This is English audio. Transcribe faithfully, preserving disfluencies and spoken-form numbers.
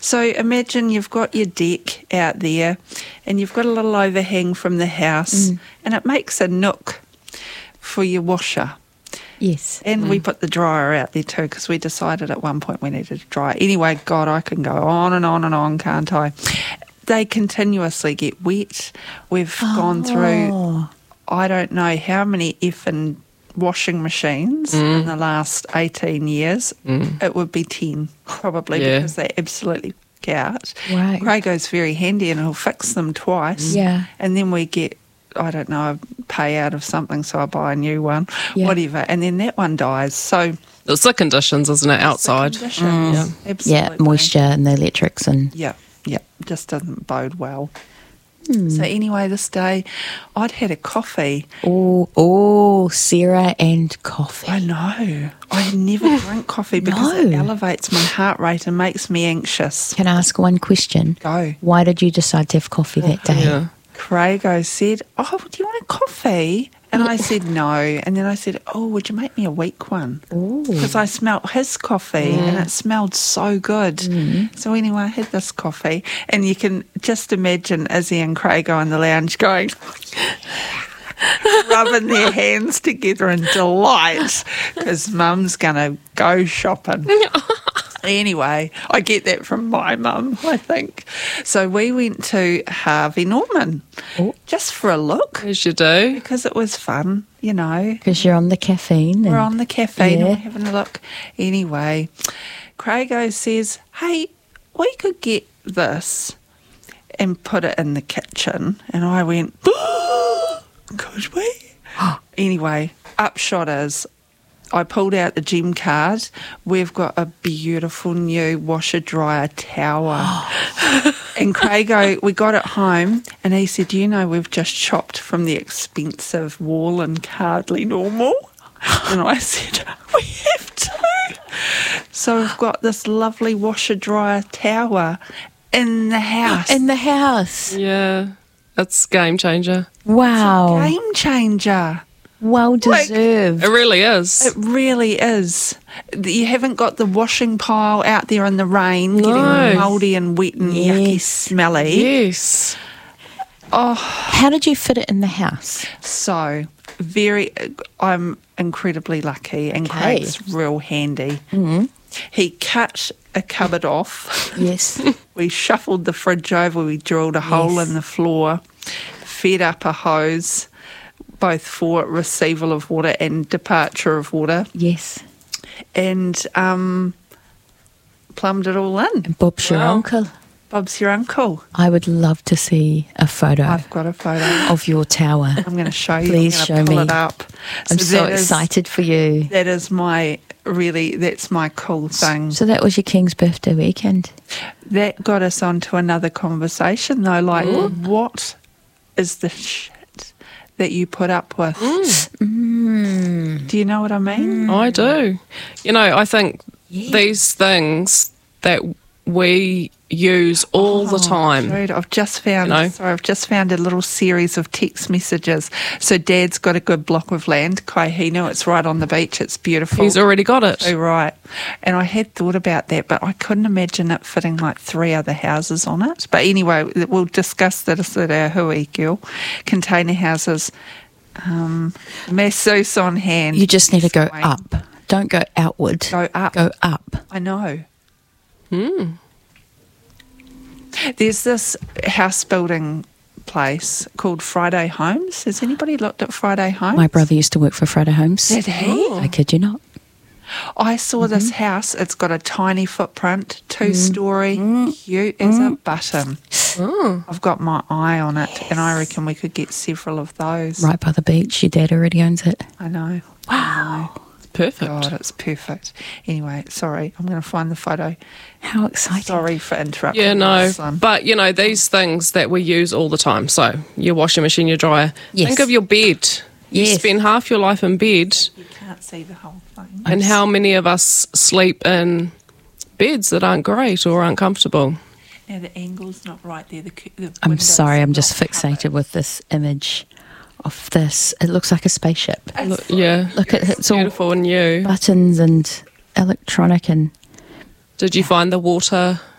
So imagine you've got your deck out there and you've got a little overhang from the house mm. and it makes a nook for your washer. Yes. And mm. we put the dryer out there too because we decided at one point we needed a dryer. Anyway, God, I can go on and on and on, can't I? They continuously get wet. We've oh. gone through, I don't know how many effing washing machines mm. in the last eighteen years. Mm. It would be ten, probably, yeah. because they absolutely out. Right. Craig's very handy and he'll fix them twice. Yeah. And then we get, I don't know, a payout of something, so I buy a new one, yeah. whatever, and then that one dies. So it's the conditions, isn't it, outside? The conditions, mm. yeah, absolutely. Yeah, moisture and the electrics and yeah, yeah, just doesn't bode well. Mm. So anyway, this day I'd had a coffee. Oh, oh, Sarah and coffee. I know. I never drink coffee because no. it elevates my heart rate and makes me anxious. Can I ask one question? Go. Why did you decide to have coffee that day? Yeah. Craig said, oh, do you want a coffee? And I said no. And then I said, oh, would you make me a weak one? Because I smelt his coffee mm. and it smelled so good. Mm. So anyway, I had this coffee. And you can just imagine Izzy and Craig in the lounge going, rubbing their hands together in delight because Mum's going to go shopping. Anyway, I get that from my mum, I think. So we went to Harvey Norman oh. just for a look. As you do. Because it was fun, you know. Because you're on the caffeine. We're on the caffeine yeah. and we're having a look. Anyway, Craig says, hey, we could get this and put it in the kitchen. And I went, oh, could we? Anyway, upshot is, I pulled out the gem card. We've got a beautiful new washer dryer tower. And Craig, we got it home and he said, you know, we've just shopped from the expensive wall and Hardly Normal. And I said, we have to. So we've got this lovely washer dryer tower in the house. In the house. Yeah, it's a game changer. Wow. It's a game changer. Well deserved. Like, it really is. It really is. You haven't got the washing pile out there in the rain no. getting mouldy and wet and yes. yucky smelly. Yes. Oh. How did you fit it in the house? So, very, I'm incredibly lucky and okay. Craig's real handy. Mm-hmm. He cut a cupboard off. Yes. We shuffled the fridge over. We drilled a hole yes. in the floor, fed up a hose, both for receival of water and departure of water. Yes. And um, plumbed it all in. And Bob's your wow. uncle. Bob's your uncle. I would love to see a photo. I've got a photo of your tower. I'm going to show you. Please I'm show pull me. it up. I'm so, so is, excited for you. That is my really. That's my cool thing. So that was your King's birthday weekend. That got us onto another conversation though. Like, mm. what is the shit that you put up with? Mm. Do you know what I mean? Mm. I do. You know, I think yeah. these things that we use all oh, the time. Dude, I've just found. You know? Sorry, I've just found a little series of text messages. So Dad's got a good block of land, Kaihinu. It's right on the beach. It's beautiful. He's already got it. Oh, right. And I had thought about that, but I couldn't imagine it fitting like three other houses on it. But anyway, we'll discuss this at our hui, girl. Container houses. Um, masseuse on hand. You just need to go up. Don't go outward. Go up. Go up. I know. Hmm. There's this house building place called Friday Homes. Has anybody looked at Friday Homes? My brother used to work for Friday Homes. Did he? Oh. I kid you not. I saw mm-hmm. this house. It's got a tiny footprint, two-storey, mm-hmm. cute as mm-hmm. a button. Oh. I've got my eye on it, yes. and I reckon we could get several of those. Right by the beach. Your dad already owns it. I know. Wow. I know. Perfect. God, it's perfect. Anyway, sorry, I'm going to find the photo. How exciting. Sorry for interrupting. Yeah, no. Son. But, you know, these things that we use all the time. So, your washing machine, your dryer. Yes. Think of your bed. You Yes. spend half your life in bed. You can't see the whole thing. And how many of us sleep in beds that aren't great or aren't comfortable? Now, the angle's not right there. The, the I'm sorry, I'm not just fixated covered. with this image of this. It looks like a spaceship. Look, yeah. Look at it. It's all beautiful and new. buttons and electronic and... Did you find the water